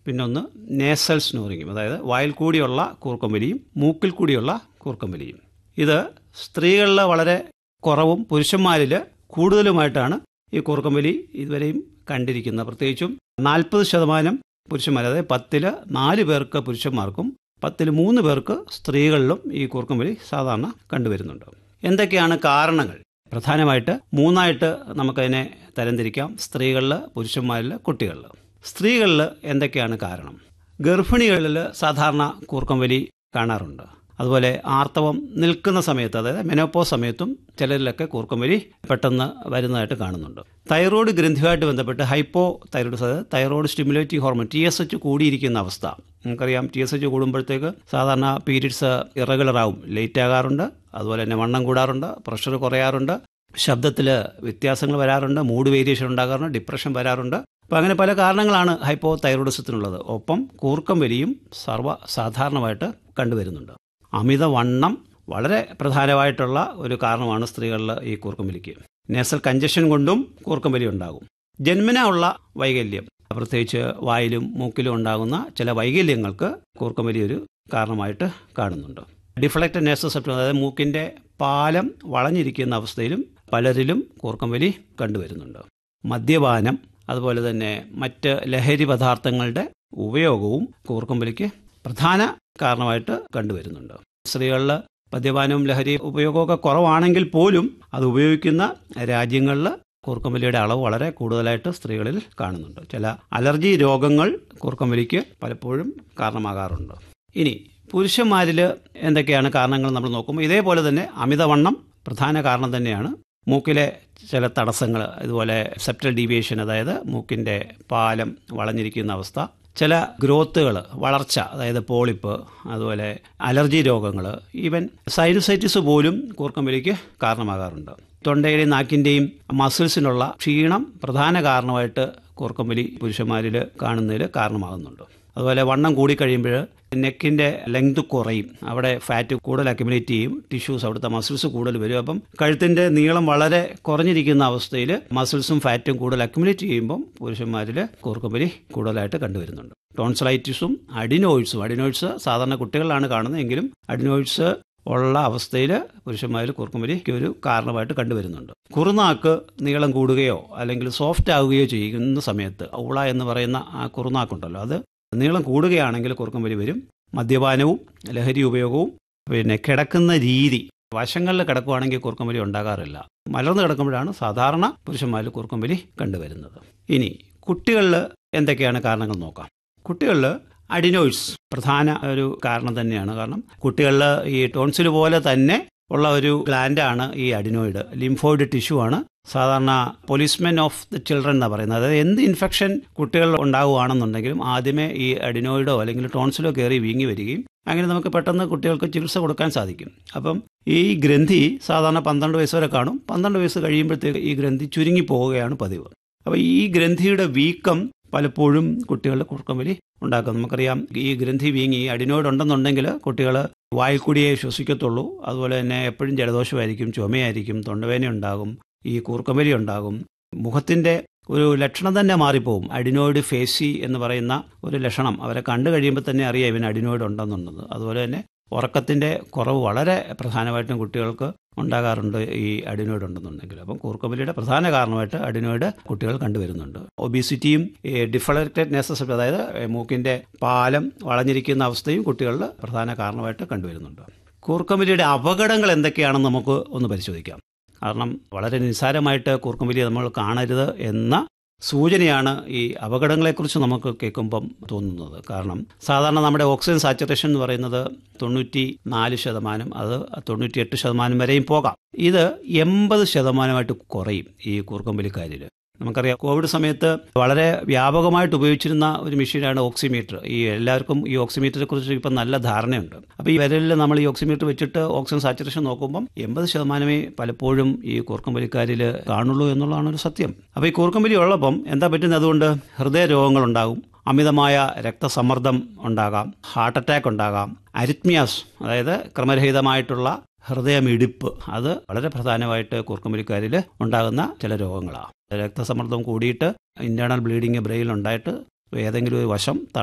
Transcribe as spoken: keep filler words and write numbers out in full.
പിന്നൊന്ന് നേസൽ സ്നോറിങ്ങും, അതായത് വായിൽ കൂടിയുള്ള കൂർക്കം വലിയും മൂക്കിൽ കൂടിയുള്ള കൂർക്കം വലിയും. ഇത് സ്ത്രീകളിൽ വളരെ കുറവും പുരുഷന്മാരിൽ കൂടുതലുമായിട്ടാണ് ഈ കൂർക്കം വലി ഇതുവരെയും കണ്ടിരിക്കുന്നത്. പ്രത്യേകിച്ചും നാൽപ്പത് ശതമാനം പുരുഷന്മാർ, അതായത് പത്തിൽ നാല് പേർക്ക് പുരുഷന്മാർക്കും പത്തിൽ മൂന്ന് പേർക്ക് സ്ത്രീകളിലും ഈ കൂർക്കം വലി സാധാരണ കണ്ടുവരുന്നുണ്ട്. എന്തൊക്കെയാണ് കാരണങ്ങൾ? പ്രധാനമായിട്ട് മൂന്നായിട്ട് നമുക്കതിനെ തരംതിരിക്കാം: സ്ത്രീകളിൽ, പുരുഷന്മാരിൽ, കുട്ടികളിൽ. സ്ത്രീകളിൽ എന്തൊക്കെയാണ് കാരണം? ഗർഭിണികളിൽ സാധാരണ കൂർക്കം വലി കാണാറുണ്ട്. അതുപോലെ ആർത്തവം നിൽക്കുന്ന സമയത്ത്, അതായത് മെനോപോസ് സമയത്തും ചിലരിലൊക്കെ കൂർക്കം വലി പെട്ടെന്ന് വരുന്നതായിട്ട് കാണുന്നുണ്ട്. തൈറോയ്ഡ് ഗ്രന്ഥിയുമായിട്ട് ബന്ധപ്പെട്ട് ഹൈപ്പോ തൈറോയ്ഡ്, അതായത് thyroid stimulating hormone T S H കൂടിയിരിക്കുന്ന അവസ്ഥ. നമുക്കറിയാം, ടി എസ് എച്ച് കൂടുമ്പോഴത്തേക്ക് സാധാരണ പീരീഡ്സ് ഇറഗുലർ ആവും, ലേറ്റ് ആകാറുണ്ട്. അതുപോലെ തന്നെ വണ്ണം കൂടാറുണ്ട്, പ്രഷർ കുറയാറുണ്ട്, ശബ്ദത്തിൽ വ്യത്യാസങ്ങൾ വരാറുണ്ട്, മൂഡ് വേരിയേഷൻ ഉണ്ടാകാറുണ്ട്, ഡിപ്രഷൻ വരാറുണ്ട്. അപ്പോൾ അങ്ങനെ പല കാരണങ്ങളാണ് ഹൈപ്പോ തൈറോയിഡിസത്തിനുള്ളത്. ഒപ്പം കൂർക്കം വലിയും സർവ്വസാധാരണമായിട്ട് കണ്ടുവരുന്നുണ്ട്. അമിതവണ്ണം വളരെ പ്രധാനമായിട്ടുള്ള ഒരു കാരണമാണ് സ്ത്രീകളിൽ ഈ കൂർക്കം വലിക്ക്. നേസൽ കഞ്ചഷൻ കൊണ്ടും കൂർക്കം വലി ഉണ്ടാകും. ജന്മനാ ഉള്ള വൈകല്യം, പ്രത്യേകിച്ച് വായിലും മൂക്കിലും ഉണ്ടാകുന്ന ചില വൈകല്യങ്ങൾക്ക് കൂർക്കം വലി ഒരു കാരണമായിട്ട് കാണുന്നുണ്ട്. ഡിഫ്ലക്റ്റഡ് നേസൽ സെപ്റ്റം, അതായത് മൂക്കിൻ്റെ പാലം വളഞ്ഞിരിക്കുന്ന അവസ്ഥയിലും പലരിലും കൂർക്കം വലി കണ്ടുവരുന്നുണ്ട്. മദ്യപാനം, അതുപോലെ തന്നെ മറ്റ് ലഹരി പദാർത്ഥങ്ങളുടെ ഉപയോഗവും കൂർക്കം വലിക്ക് പ്രധാന കാരണമായിട്ട് കണ്ടുവരുന്നുണ്ട്. സ്ത്രീകളിൽ മദ്യപാനവും ലഹരി ഉപയോഗമൊക്കെ കുറവാണെങ്കിൽ പോലും അത് ഉപയോഗിക്കുന്ന രാജ്യങ്ങളിൽ കൂർക്കം വലിയുടെ അളവ് വളരെ കൂടുതലായിട്ട് സ്ത്രീകളിൽ കാണുന്നുണ്ട്. ചില അലർജി രോഗങ്ങൾ കൂർക്കം വലിക്ക് പലപ്പോഴും കാരണമാകാറുണ്ട്. ഇനി പുരുഷന്മാരിൽ എന്തൊക്കെയാണ് കാരണങ്ങൾ നമ്മൾ നോക്കുമ്പോൾ ഇതേപോലെ തന്നെ അമിതവണ്ണം പ്രധാന കാരണം തന്നെയാണ്. മൂക്കിലെ ചില തടസ്സങ്ങൾ, ഇതുപോലെ സെപ്റ്റൽ ഡീവിയേഷൻ, അതായത് മൂക്കിൻ്റെ പാലം വളഞ്ഞിരിക്കുന്ന അവസ്ഥ, ചില ഗ്രോത്തുകൾ, വളർച്ച, അതായത് പോളിപ്പ്, അതുപോലെ അലർജി രോഗങ്ങൾ, ഈവൻ സൈനസൈറ്റിസ് പോലും കൂർക്കം വലിക്ക് കാരണമാകാറുണ്ട്. തൊണ്ടയുടെയും നാക്കിൻ്റെയും മസിൽസിനുള്ള ക്ഷീണം പ്രധാന കാരണമായിട്ട് കൂർക്കം വലി പുരുഷന്മാരിൽ കാണുന്നതിൽ കാരണമാകുന്നുണ്ട്. അതുപോലെ വണ്ണം കൂടിക്കഴിയുമ്പോൾ നെക്കിൻ്റെ ലെങ്ത് കുറയും, അവിടെ ഫാറ്റ് കൂടുതൽ അക്യുമുലേറ്റ് ചെയ്യും, ടിഷ്യൂസ്, അവിടുത്തെ മസിൽസ് കൂടുതൽ വരും. അപ്പം കഴുത്തിൻ്റെ നീളം വളരെ കുറഞ്ഞിരിക്കുന്ന അവസ്ഥയിൽ മസിൽസും ഫാറ്റും കൂടുതൽ അക്യുമുലേറ്റ് ചെയ്യുമ്പം പുരുഷന്മാരിൽ കൂർക്കം വലി കൂടുതലായിട്ട് കണ്ടുവരുന്നുണ്ട്. ടോൺസിലൈറ്റിസും അഡിനോയിഡ്സും, അഡിനോയിഡ്സ് സാധാരണ കുട്ടികളിലാണ് കാണുന്നത്, എങ്കിലും അഡിനോയിഡ്സ് ഉള്ള അവസ്ഥയിൽ പുരുഷന്മാരിൽ കൂർക്കം വലിക്ക് ഒരു കാരണമായിട്ട് കണ്ടുവരുന്നുണ്ട്. കുറുനാക്ക് നീളം കൂടുകയോ അല്ലെങ്കിൽ സോഫ്റ്റ് ആവുകയോ ചെയ്യുന്ന സമയത്ത് ഊള എന്ന് പറയുന്ന ആ കുറുനാക്കുണ്ടല്ലോ, അത് നീളം കൂടുകയാണെങ്കിൽ കൂർക്കം വലി വരും. മദ്യപാനവും ലഹരി ഉപയോഗവും, പിന്നെ കിടക്കുന്ന രീതി, വശങ്ങളിൽ കിടക്കുകയാണെങ്കിൽ കൂർക്കം വലി ഉണ്ടാകാറില്ല. മലർന്ന് കിടക്കുമ്പോഴാണ് സാധാരണ പുരുഷന്മാരിൽ കൂർക്കം വലി കണ്ടുവരുന്നത്. ഇനി കുട്ടികളിൽ എന്തൊക്കെയാണ് കാരണങ്ങൾ നോക്കാം. കുട്ടികളിൽ അഡിനോയിഡ്സ് പ്രധാന ഒരു കാരണം തന്നെയാണ്. കാരണം കുട്ടികളിൽ ഈ ടോൺസിൽ പോലെ തന്നെ ഉള്ള ഒരു ഗ്ലാൻഡാണ് ഈ അഡിനോയിഡ്. ലിംഫോയിഡ് ടിഷ്യൂ ആണ് സാധാരണ പോലീസ്മെൻ ഓഫ് ദ ചിൽഡ്രൻ എന്നാണ് പറയുന്നത്. അതായത് എന്ത് ഇൻഫെക്ഷൻ കുട്ടികൾ ഉണ്ടാവുകയാണെന്നുണ്ടെങ്കിലും ആദ്യമേ ഈ അഡിനോയിഡോ അല്ലെങ്കിൽ ടോൺസിലോ കയറി വീങ്ങി വരികയും അങ്ങനെ നമുക്ക് പെട്ടെന്ന് കുട്ടികൾക്ക് ചികിത്സ കൊടുക്കാൻ സാധിക്കും. അപ്പം ഈ ഗ്രന്ഥി സാധാരണ പന്ത്രണ്ട് വയസ്സ് വരെ കാണും. പന്ത്രണ്ട് വയസ്സ് കഴിയുമ്പോഴത്തേക്ക് ഈ ഗ്രന്ഥി ചുരുങ്ങി പോവുകയാണ് പതിവ്. അപ്പോൾ ഈ ഗ്രന്ഥിയുടെ വീക്കം പലപ്പോഴും കുട്ടികളുടെ കൂർക്കം വലി ഉണ്ടാക്കും. നമുക്കറിയാം, ഈ ഗ്രന്ഥി വീങ്ങി അഡിനോയിഡ് ഉണ്ടെന്നുണ്ടെങ്കിൽ കുട്ടികൾ വായിൽ കൂടിയേ ശ്വസിക്കത്തുള്ളൂ. അതുപോലെ തന്നെ എപ്പോഴും ജലദോഷമായിരിക്കും, ചുമയായിരിക്കും, തൊണ്ടവേദന ഉണ്ടാകും, ഈ കൂർക്കം വലി ഉണ്ടാകും. മുഖത്തിൻ്റെ ഒരു ലക്ഷണം തന്നെ മാറിപ്പോവും. അഡിനോയിഡ് ഫേസി എന്ന് പറയുന്ന ഒരു ലക്ഷണം അവരെ കണ്ടു കഴിയുമ്പോൾ തന്നെ അറിയാം ഇവന് അഡിനോയിഡ് ഉണ്ടെന്നുള്ളത്. അതുപോലെ തന്നെ ഉറക്കത്തിൻ്റെ കുറവ് വളരെ പ്രധാനമായിട്ടും കുട്ടികൾക്ക് ഉണ്ടാകാറുണ്ട് ഈ അഡിനോയിഡ് ഉണ്ടെന്നുണ്ടെങ്കിൽ. അപ്പം കൂർക്കം വലിയുടെ പ്രധാന കാരണമായിട്ട് അഡിനോയിഡ് കുട്ടികൾ കണ്ടുവരുന്നുണ്ട്. ഒബീസിറ്റിയും ഡിഫ്ലക്റ്റഡ് നേസൽ സെപ്റ്റം, അതായത് മൂക്കിൻ്റെ പാലം വളഞ്ഞിരിക്കുന്ന അവസ്ഥയും കുട്ടികളിൽ പ്രധാന കാരണമായിട്ട് കണ്ടുവരുന്നുണ്ട്. കൂർക്കം വലിയുടെ അപകടങ്ങൾ എന്തൊക്കെയാണെന്ന് നമുക്ക് ഒന്ന് പരിശോധിക്കാം. കാരണം വളരെ നിസ്സാരമായിട്ട് കൂർക്കം വലി നമ്മൾ കാണരുത് എന്ന സൂചനയാണ് ഈ അപകടങ്ങളെക്കുറിച്ച് നമുക്ക് കേൾക്കുമ്പം തോന്നുന്നത്. കാരണം സാധാരണ നമ്മുടെ ഓക്സിജൻ സാച്ചുറേഷൻ എന്ന് പറയുന്നത് തൊണ്ണൂറ്റി നാല് ശതമാനം, അത് തൊണ്ണൂറ്റിയെട്ട് ശതമാനം വരെയും പോകാം. ഇത് എൺപത് ശതമാനമായിട്ട് കുറയും ഈ കൂർക്കം വലിക്കാരിൽ. നമുക്കറിയാം, കോവിഡ് സമയത്ത് വളരെ വ്യാപകമായിട്ട് ഉപയോഗിച്ചിരുന്ന ഒരു മെഷീനാണ് ഓക്സിമീറ്റർ. ഈ എല്ലാവർക്കും ഈ ഓക്സിമീറ്ററെ കുറിച്ച് ഇപ്പം നല്ല ധാരണയുണ്ട്. അപ്പോൾ ഈ വിരലിൽ നമ്മൾ ഈ ഓക്സിമീറ്റർ വെച്ചിട്ട് ഓക്സിജൻ സാച്ചുറേഷൻ നോക്കുമ്പം എൺപത് ശതമാനമേ പലപ്പോഴും ഈ കൂർക്കം വലിക്കാരിൽ കാണുള്ളൂ എന്നുള്ളതാണ് ഒരു സത്യം. അപ്പോൾ ഈ കൂർക്കം വലി ഉള്ളപ്പം എന്താ പറ്റുന്നത്? അതുകൊണ്ട് ഹൃദയ രോഗങ്ങളുണ്ടാകും, അമിതമായ രക്തസമ്മർദ്ദം ഉണ്ടാകാം, ഹാർട്ട് അറ്റാക്ക് ഉണ്ടാകാം, അരിത്മിയാസ്, അതായത് ക്രമരഹിതമായിട്ടുള്ള ഹൃദയമിടിപ്പ്, അത് വളരെ പ്രധാനമായിട്ട് കൂർക്കം വലിക്കാരിൽ ഉണ്ടാകുന്ന ചില രോഗങ്ങളാണ്. രക്തസമ്മർദ്ദം കൂടിയിട്ട് ഇന്റേണൽ ബ്ലീഡിങ് ബ്രെയിനിൽ ഉണ്ടായിട്ട് ഏതെങ്കിലും ഒരു വശം